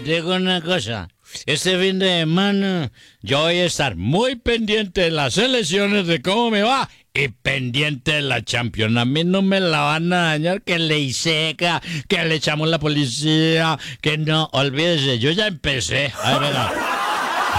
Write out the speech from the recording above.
digo una cosa. Este fin de semana yo voy a estar muy pendiente de las elecciones, de cómo me va, y pendiente de la Champions. A mí no me la van a dañar, que ley seca, que le echamos la policía, que no, olvídese, yo ya empecé. A ver, venga.